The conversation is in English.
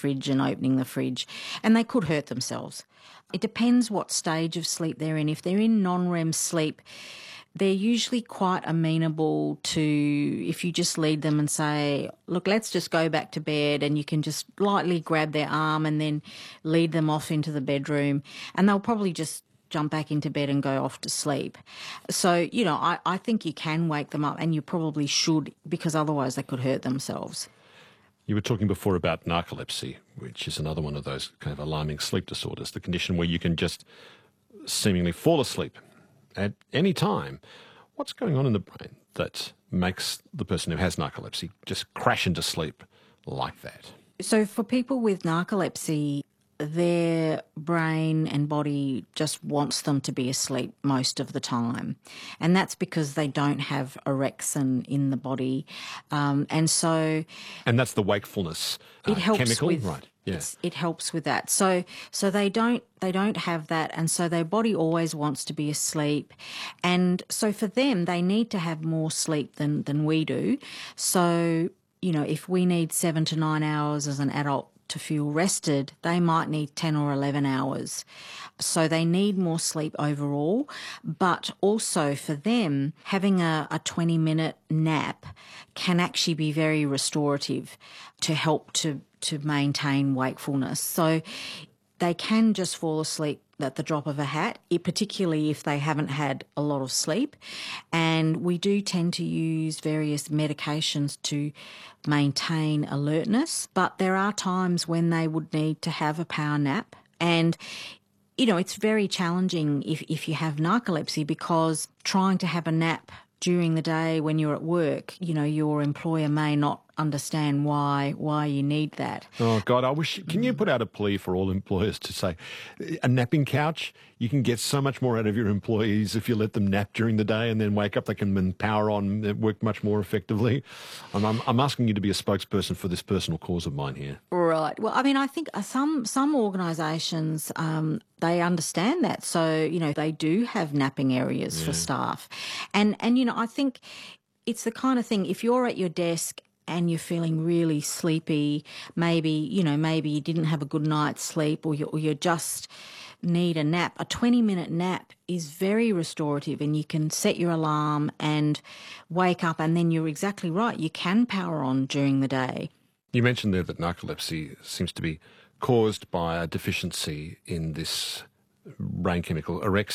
fridge and opening the fridge, and they could hurt themselves. It depends what stage of sleep they're in. If they're in non-REM sleep, they're usually quite amenable to, if you just lead them and say, look, let's just go back to bed, and you can just lightly grab their arm and then lead them off into the bedroom, and they'll probably just jump back into bed and go off to sleep. So, I think you can wake them up, and you probably should, because otherwise they could hurt themselves. You were talking before about narcolepsy, which is another one of those kind of alarming sleep disorders, the condition where you can just seemingly fall asleep at any time. What's going on in the brain that makes the person who has narcolepsy just crash into sleep like that? So for people with narcolepsy, their brain and body just wants them to be asleep most of the time. And that's because they don't have orexin in the body. And that's the wakefulness it helps chemical, with, right? Yeah. It helps with that. So they don't have that, and so their body always wants to be asleep. And so for them, they need to have more sleep than we do. So, if we need 7 to 9 hours as an adult to feel rested, they might need 10 or 11 hours. So they need more sleep overall, but also for them, having a 20-minute nap can actually be very restorative to help to maintain wakefulness. So they can just fall asleep at the drop of a hat, particularly if they haven't had a lot of sleep. And we do tend to use various medications to maintain alertness, but there are times when they would need to have a power nap. And it's very challenging if you have narcolepsy, because trying to have a nap during the day when you're at work, your employer may not understand why you need that. Oh, God, can you put out a plea for all employers to say, a napping couch, you can get so much more out of your employees if you let them nap during the day and then wake up, they can then power on, work much more effectively. I'm asking you to be a spokesperson for this personal cause of mine here. Right. Well, I think some organisations, they understand that. So, they do have napping areas for staff. And I think it's the kind of thing, if you're at your desk and you're feeling really sleepy, maybe you didn't have a good night's sleep, or you just need a nap, a 20-minute nap is very restorative, and you can set your alarm and wake up, and then you're exactly right, you can power on during the day. You mentioned there that narcolepsy seems to be caused by a deficiency in this brain chemical orexin.